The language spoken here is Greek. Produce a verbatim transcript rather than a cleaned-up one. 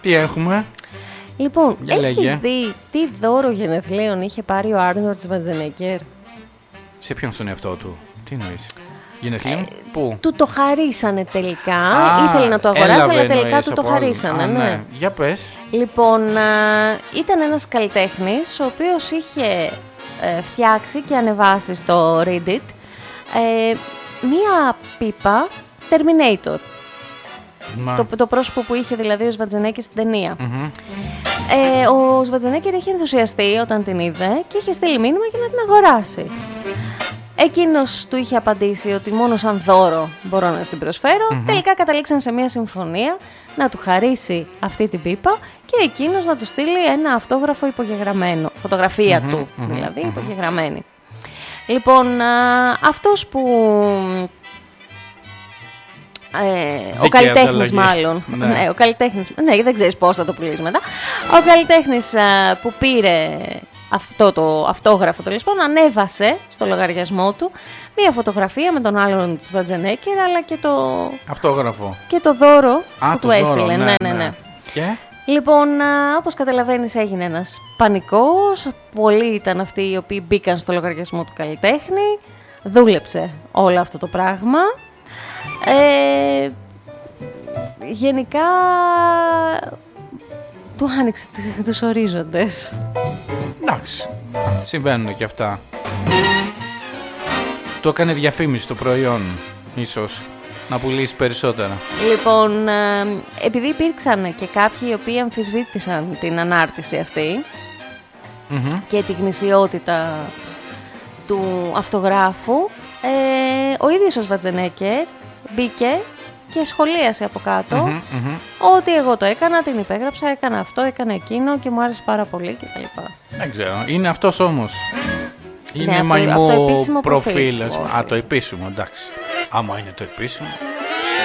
Τι έχουμε? Λοιπόν, Για έχεις λέγε. δει τι δώρο γενεθλίων είχε πάρει ο Άρνολντ Σβατζενέγκερ? Σε ποιον στον εαυτό του? Τι εννοείς? Γενεθλίων? Πού? Του το χαρίσανε τελικά. Α, Ήθελε να το αγοράσει, έλαβε αλλά τελικά εννοείς του το από άλλον. χαρίσανε. Α, ναι. ναι. Για πες. Λοιπόν, α, ήταν ένας καλλιτέχνης ο οποίος είχε ε, φτιάξει και ανεβάσει στο Reddit ε, μία πίπα Terminator. Μα. Το, το πρόσωπο που είχε δηλαδή ο Σβατζενέγκερ στην ταινία. Mm-hmm. Ε, ο Σβατζενέγκερ είχε ενθουσιαστεί όταν την είδε και είχε στείλει μήνυμα για να την αγοράσει. Εκείνος του είχε απαντήσει ότι μόνο σαν δώρο μπορώ να την προσφέρω. Mm-hmm. Τελικά καταλήξαν σε μια συμφωνία να του χαρίσει αυτή την πίπα και εκείνος να του στείλει ένα αυτόγραφο υπογεγραμμένο. Φωτογραφία mm-hmm, του mm-hmm, δηλαδή mm-hmm. υπογεγραμμένη. Λοιπόν, α, αυτός που... Ε, ο καλλιτέχνης μάλλον. Ναι. ναι, ο καλλιτέχνης, ναι, δεν ξέρεις πώς θα το πουλήσει μετά. Ο καλλιτέχνης α, που πήρε αυτό το αυτόγραφο, τέλος πάντων, ανέβασε στο λογαριασμό του μία φωτογραφία με τον άλλον της Σβατζενέγκερ, αλλά και το αυτόγραφο και το δώρο Α, που το του έστειλε. δώρο, Ναι, ναι, ναι, ναι. ναι. Και? Λοιπόν, α, όπως καταλαβαίνεις, έγινε ένας πανικός. Πολλοί ήταν αυτοί οι οποίοι μπήκαν στο λογαριασμό του καλλιτέχνη. Δούλεψε όλο αυτό το πράγμα. Ε, γενικά του άνοιξε τους ορίζοντες. Εντάξει, συμβαίνουν και αυτά. Το έκανε διαφήμιση το προϊόν, ίσως, να πουλήσει περισσότερα. Λοιπόν, ε, επειδή υπήρξαν και κάποιοι οι οποίοι αμφισβήτησαν την ανάρτηση αυτή Mm-hmm. και τη γνησιότητα του αυτογράφου, ε, ο ίδιος ο Σβατζενέγκερ μπήκε και σχολίασε από κάτω Mm-hmm, mm-hmm. ότι εγώ το έκανα, την υπέγραψα, έκανα αυτό, έκανα εκείνο και μου άρεσε πάρα πολύ κτλ. Δεν ξέρω, είναι αυτός όμως. Είναι Ναι, μαϊμό από το επίσημο προφίλ. προφίλ. Α, το επίσημο, εντάξει. Άμα είναι το επίσημο.